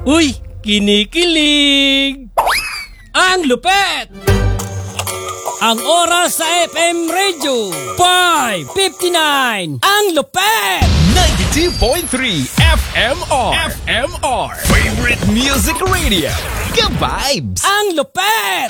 Uy, kinikilig! Ang lupet! Ang oras sa FM Radio 5:59. Ang lupet! 92.3 FMR. Favorite Music Radio. Ka-vibes! Ang lupet!